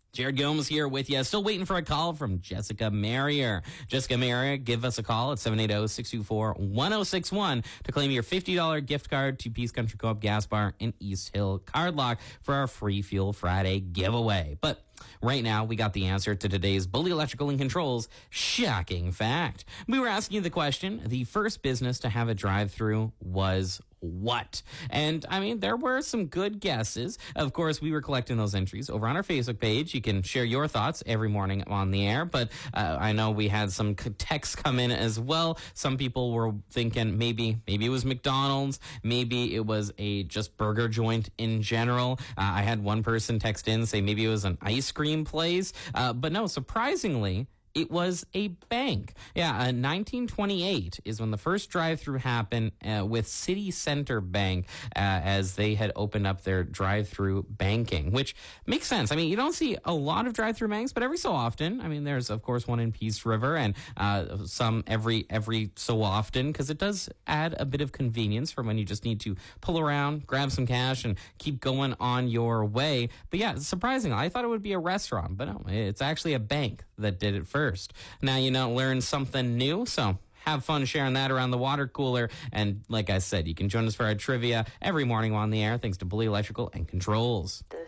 Jared Gomes here with you. Still waiting for a call from Jessica Marrier. Jessica Marrier, give us a call at 780-624-1061 to claim your $50 gift card to Peace Country Co-op Gas Bar in East Hill Cardlock for our Free Fuel Friday giveaway. But right now, we got the answer to today's Bully Electrical and Controls shocking fact. We were asking you the question, the first business to have a drive-through was what? And I mean, there were some good guesses. Of course, we were collecting those entries over on our Facebook page. You can share your thoughts every morning on the air, but I know we had some texts come in as well. Some people were thinking maybe it was McDonald's, maybe it was a just burger joint in general. I had one person text in say maybe it was an ice cream place, but no, surprisingly, it was a bank. Yeah, 1928 is when the first drive-through happened with City Center Bank as they had opened up their drive-through banking, which makes sense. I mean, you don't see a lot of drive-through banks, but every so often. I mean, there's, of course, one in Peace River and some every so often because it does add a bit of convenience for when you just need to pull around, grab some cash, and keep going on your way. But yeah, surprisingly, I thought it would be a restaurant, but no, it's actually a bank that did it first. Now you know, learn something new, so have fun sharing that around the water cooler. And like I said, you can join us for our trivia every morning on the air, thanks to Bully Electrical and Controls.